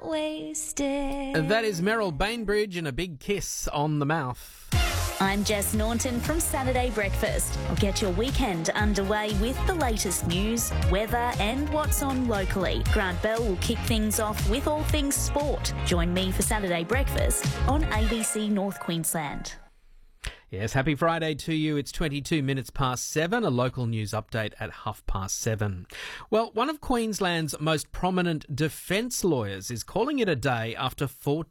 wasted. That is Meryl Bainbridge and A Big Kiss on the Mouth. I'm Jess Naunton from Saturday Breakfast. I'll get your weekend underway with the latest news, weather and what's on locally. Grant Bell will kick things off with all things sport. Join me for Saturday Breakfast on ABC North Queensland. Yes, happy Friday to you. It's 22 minutes past 7, a local news update at 7:30. Well, one of Queensland's most prominent defence lawyers is calling it a day after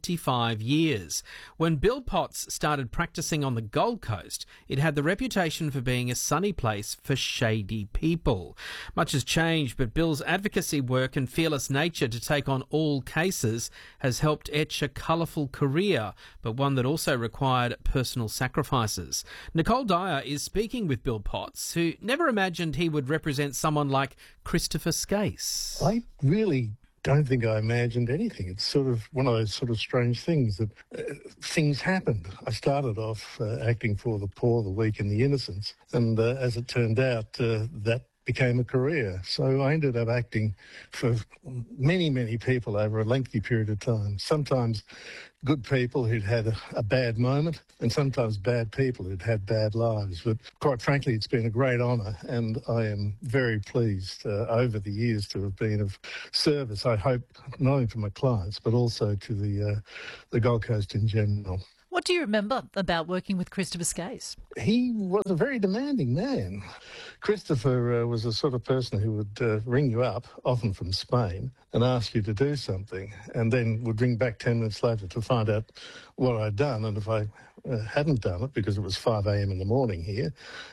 45 years. When Bill Potts started practising on the Gold Coast, it had the reputation for being a sunny place for shady people. Much has changed, but Bill's advocacy work and fearless nature to take on all cases has helped etch a colourful career, but one that also required personal sacrifices. Nicole Dyer is speaking with Bill Potts, who never imagined he would represent someone like Christopher Skase. I really don't think I imagined anything. It's sort of one of those sort of strange things that things happened. I started off acting for the poor, the weak and the innocents, and as it turned out, that became a career. So I ended up acting for many, many people over a lengthy period of time. Sometimes good people who'd had a bad moment, and sometimes bad people who'd had bad lives. But quite frankly, it's been a great honour, and I am very pleased over the years to have been of service, I hope, not only to my clients, but also to the Gold Coast in general. What do you remember about working with Christopher Skase? He was a very demanding man. Christopher was the sort of person who would ring you up, often from Spain, and ask you to do something, and then would ring back 10 minutes later to find out what I'd done. And if I hadn't done it, because it was 5 a.m. in the morning here,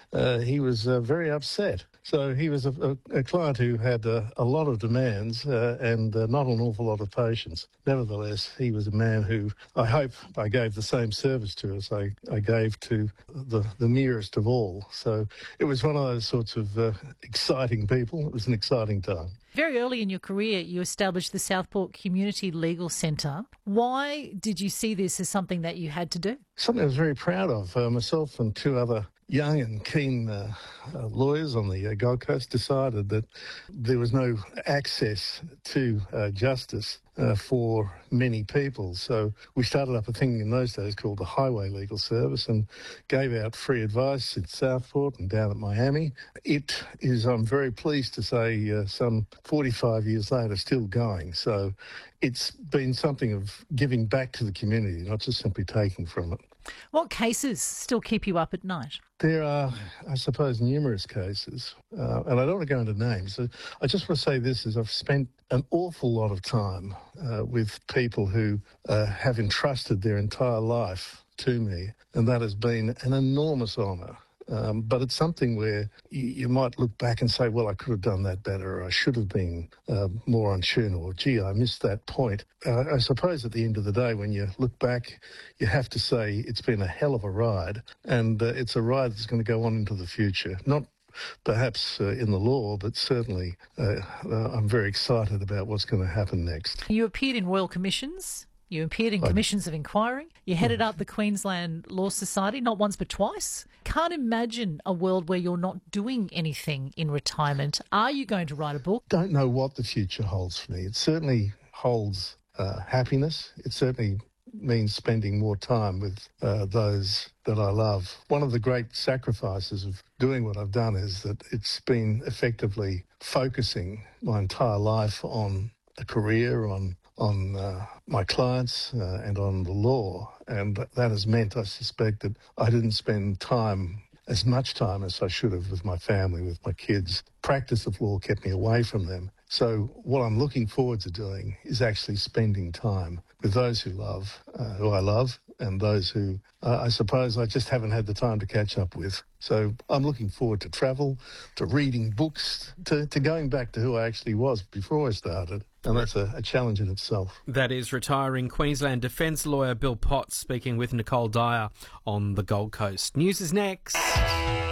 he was very upset. So he was a client who had a lot of demands and not an awful lot of patience. Nevertheless, he was a man who I hope I gave the same service to as I gave to the nearest of all. So it was one of those sorts of exciting people. It was an exciting time. Very early in your career, you established the Southport Community Legal Centre. Why did you see this as something that you had to do? Something I was very proud of. Myself and two other young and keen lawyers on the Gold Coast decided that there was no access to justice for many people. So we started up a thing in those days called the Highway Legal Service and gave out free advice in Southport and down at Miami. It is, I'm very pleased to say, some 45 years later, still going. So it's been something of giving back to the community, not just simply taking from it. What cases still keep you up at night? There are, I suppose, numerous cases, and I don't want to go into names. I just want to say this, is I've spent an awful lot of time with people who have entrusted their entire life to me, and that has been an enormous honour. But it's something where you might look back and say, well, I could have done that better, or I should have been more on tune, or gee, I missed that point. I suppose at the end of the day, when you look back, you have to say it's been a hell of a ride, and it's a ride that's going to go on into the future. Not perhaps in the law, but certainly I'm very excited about what's going to happen next. You appeared in Royal Commissions. You appeared in commissions of inquiry. You headed up the Queensland Law Society, not once but twice. Can't imagine a world where you're not doing anything in retirement. Are you going to write a book? Don't know what the future holds for me. It certainly holds happiness. It certainly means spending more time with those that I love. One of the great sacrifices of doing what I've done is that it's been effectively focusing my entire life on a career, on my clients and on the law. And that has meant, I suspect, that I didn't spend as much time as I should have with my family, with my kids. Practice of law kept me away from them. So what I'm looking forward to doing is actually spending time with those who I love, and those who I suppose I just haven't had the time to catch up with. So I'm looking forward to travel, to reading books, to going back to who I actually was before I started. And that's a challenge in itself. That is retiring Queensland defence lawyer Bill Potts speaking with Nicole Dyer on the Gold Coast. News is next.